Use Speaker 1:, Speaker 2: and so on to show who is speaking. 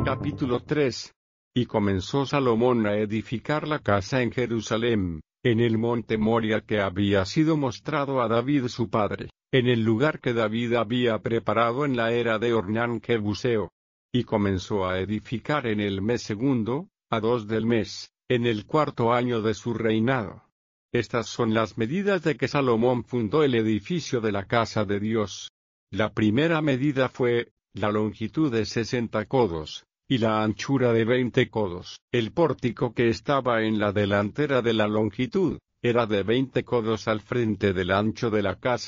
Speaker 1: Capítulo 3. Y comenzó Salomón a edificar la casa en Jerusalén, en el monte Moria que había sido mostrado a David su padre, en el lugar que David había preparado en la era de Ornán Jebuseo. Y comenzó a edificar en el mes segundo, a 2 del mes, en el 4º año de su reinado. Estas son las medidas de que Salomón fundó el edificio de la casa de Dios. La primera medida fue, la longitud de 60 codos, y la anchura de 20 codos. El pórtico que estaba en la delantera de la longitud, era de 20 codos al frente del ancho de la casa.